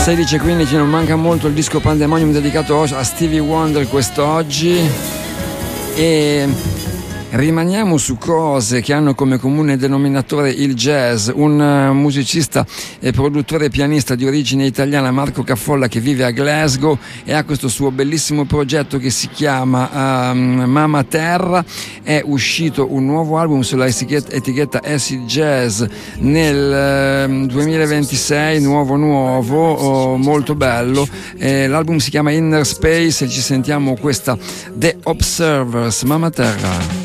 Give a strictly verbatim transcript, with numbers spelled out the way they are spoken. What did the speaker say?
sedici e quindici, non manca molto il disco Pandemonium dedicato a Stevie Wonder quest'oggi, e rimaniamo su cose che hanno come comune denominatore il jazz. Un musicista e produttore pianista di origine italiana, Marco Caffolla, che vive a Glasgow e ha questo suo bellissimo progetto che si chiama um, Mama Terra. È uscito un nuovo album sulla etichetta Acid Jazz nel um, duemilaventisei, nuovo nuovo, oh, molto bello. Eh, l'album si chiama Inner Space e ci sentiamo questa The Observers, Mama Terra.